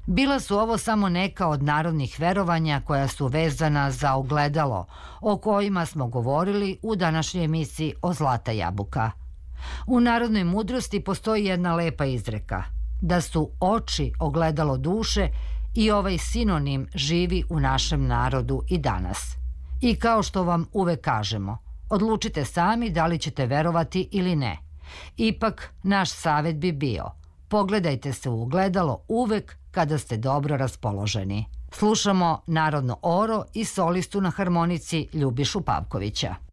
Bila su ovo samo neka od narodnih verovanja koja su vezana za ogledalo, o kojima smo govorili u današnjoj emisiji o Zlata jabuka. U narodnoj mudrosti postoji jedna lepa izreka, da su oči ogledalo duše i ovaj sinonim živi u našem narodu i danas. I kao što vam uvek kažemo, odlučite sami da li ćete verovati ili ne. Ipak, naš savjet bi bio, pogledajte se u ogledalo uvek kada ste dobro raspoloženi. Slušamo narodno oro i solistu na harmonici Ljubišu Pavkovića.